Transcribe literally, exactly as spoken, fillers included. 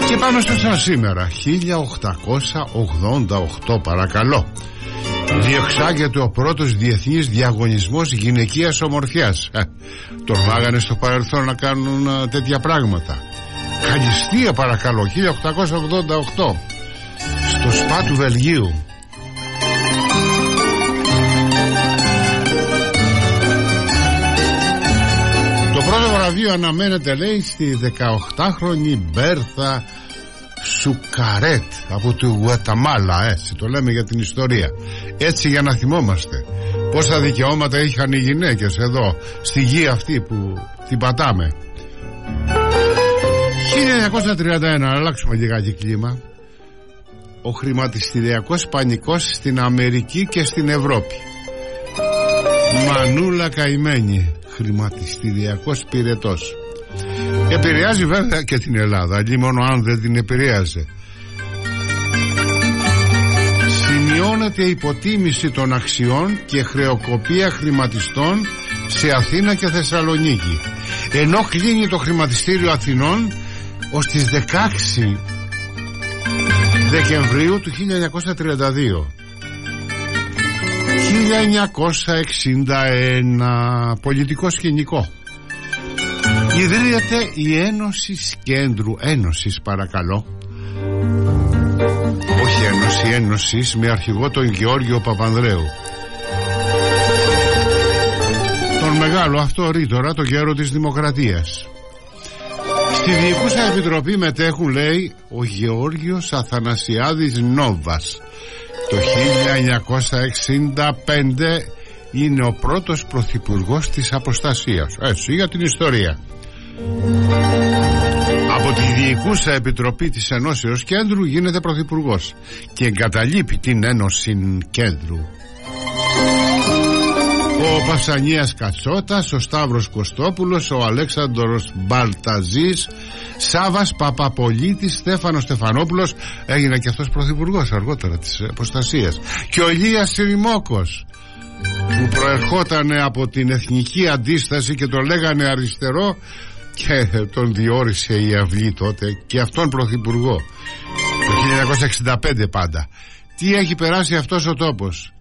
Και πάνω στο σαν σήμερα, χίλια οκτακόσια ογδόντα οκτώ, παρακαλώ, διεξάγεται ο πρώτος διεθνής διαγωνισμός γυναικείας ομορφιάς. ε, Τορμάγανε στο παρελθόν να κάνουν α, τέτοια πράγματα. Καλυστία, παρακαλώ, χίλια οκτακόσια ογδόντα οκτώ, στο ΣΠΑ του Βελγίου. Το πρώτο βραβείο αναμένεται, λέει, στη δεκαοκτάχρονη Μπέρθα Σουκαρέτ από τη Γουαταμάλα. Έτσι το λέμε για την ιστορία, έτσι για να θυμόμαστε πόσα δικαιώματα είχαν οι γυναίκες εδώ στη γη αυτή που την πατάμε. χίλια εννιακόσια τριάντα ένα, να αλλάξουμε λιγάκι κλίμα. Ο χρηματιστηριακός πανικός στην Αμερική και στην Ευρώπη. Μανούλα καημένη, χρηματιστηριακός πυρετός. Επηρεάζει βέβαια και την Ελλάδα, αλλή μόνο αν δεν την επηρέαζε. Σημειώνεται υποτίμηση των αξιών και χρεοκοπία χρηματιστών σε Αθήνα και Θεσσαλονίκη, ενώ κλείνει το χρηματιστήριο Αθηνών ως τις δεκαέξι Δεκεμβρίου του χίλια εννιακόσια τριάντα δύο. χίλια εννιακόσια εξήντα ένα, πολιτικό σκηνικό. Ιδρύεται η Ένωση Κέντρου. Ένωσης, παρακαλώ. Όχι Ένωση, Ένωσης, με αρχηγό τον Γεώργιο Παπανδρέου, τον μεγάλο αυτό ρήτορα, τον γέρο της Δημοκρατίας. Στη Διοικούσα Επιτροπή μετέχουν, λέει, ο Γεώργιος Αθανασιάδης Νόβας. Το χίλια εννιακόσια εξήντα πέντε είναι ο πρώτος πρωθυπουργός της Αποστασίας. Έτσι για την ιστορία. Από τη Διοικούσα Επιτροπή της Ενώσεως Κέντρου γίνεται πρωθυπουργός και εγκαταλείπει την Ένωση Κέντρου. Ο Παυσανίας Κατσότας, ο Σταύρος Κωστόπουλος, ο Αλέξανδρος Μπαλταζής, Σάβας Παπαπολίτης, Στέφανος Στεφανόπουλος, έγινε και αυτός πρωθυπουργός αργότερα της Αποστασίας, και ο Ηλίας Σιρημόκος, που προερχόταν από την Εθνική Αντίσταση και το λέγανε αριστερό και τον διόρισε η Αυλή τότε και αυτόν πρωθυπουργό το χίλια εννιακόσια εξήντα πέντε πάντα. Τι έχει περάσει αυτός ο τόπος.